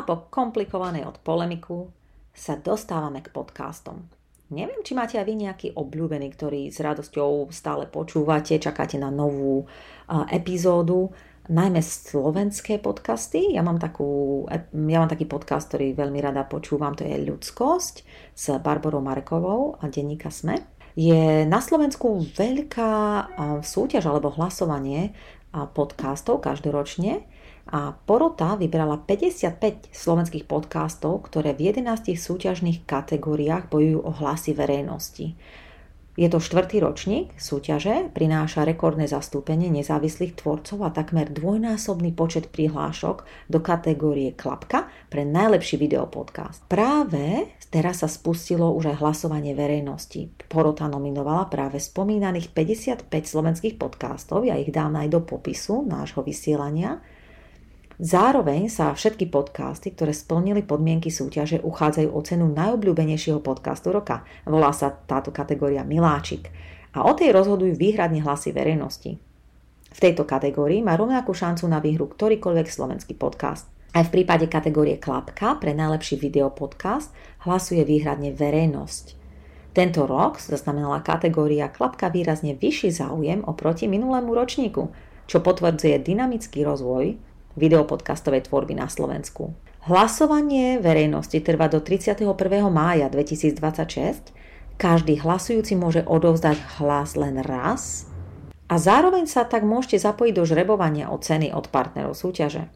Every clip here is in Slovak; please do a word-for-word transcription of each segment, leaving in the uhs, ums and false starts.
po komplikovanej od polemiku sa dostávame k podcastom. Neviem, či máte aj vy nejaký obľúbený, ktorý s radosťou stále počúvate, čakáte na novú uh, epizódu, najmä slovenské podcasty. Ja mám, takú, ja mám taký podcast, ktorý veľmi rada počúvam, to je Ľudskosť s Barborou Marekovou a denníka SME. Je na Slovensku veľká uh, súťaž alebo hlasovanie uh, podcastov každoročne. A porota vybrala päťdesiatpäť slovenských podcastov, ktoré v jedenástich súťažných kategóriách bojujú o hlasy verejnosti. Je to štvrtý ročník súťaže, prináša rekordné zastúpenie nezávislých tvorcov a takmer dvojnásobný počet prihlášok do kategórie Klapka pre najlepší videopodcast. Práve teraz sa spustilo už aj hlasovanie verejnosti. Porota nominovala práve spomínaných päťdesiatpäť slovenských podcastov, ja ich dám aj do popisu nášho vysielania. Zároveň sa všetky podcasty, ktoré splnili podmienky súťaže, uchádzajú o cenu najobľúbenejšieho podcastu roka. Volá sa táto kategória Miláčik. A o tej rozhodujú výhradne hlasy verejnosti. V tejto kategórii má rovnakú šancu na výhru ktorýkoľvek slovenský podcast. Aj v prípade kategórie Klapka pre najlepší videopodcast hlasuje výhradne verejnosť. Tento rok zaznamenala kategória Klapka výrazne vyšší záujem oproti minulému ročníku, čo potvrdzuje dynamický rozvoj videopodcastovej tvorby na Slovensku. Hlasovanie verejnosti trvá do tridsiateho prvého mája dvetisícdvadsaťšesť. Každý hlasujúci môže odovzdať hlas len raz a zároveň sa tak môžete zapojiť do žrebovania o ceny od partnerov súťaže.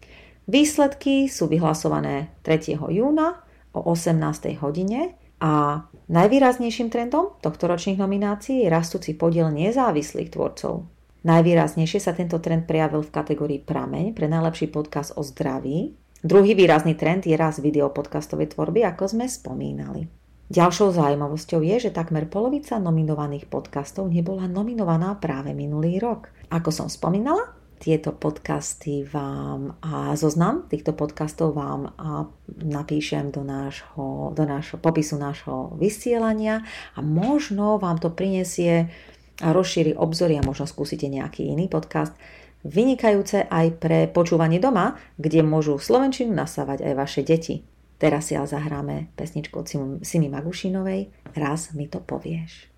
Výsledky sú vyhlasované tretieho júna o osemnástej hodine a najvýraznejším trendom tohtoročných nominácií je rastúci podiel nezávislých tvorcov. Najvýraznejšie sa tento trend prejavil v kategórii Prameň pre najlepší podcast o zdraví. Druhý výrazný trend je rast videopodcastovej tvorby, ako sme spomínali. Ďalšou zaujímavosťou je, že takmer polovica nominovaných podcastov nebola nominovaná práve minulý rok. Ako som spomínala, tieto podcasty vám a zoznam týchto podcastov vám a napíšem do nášho, do nášho popisu nášho vysielania a možno vám to prinesie a rozšíri obzory a možno skúsite nejaký iný podcast. Vynikajúce aj pre počúvanie doma, kde môžu slovenčinu nasávať aj vaše deti. Teraz si ale zahráme pesničku od Simy Magušinovej Raz mi to povieš.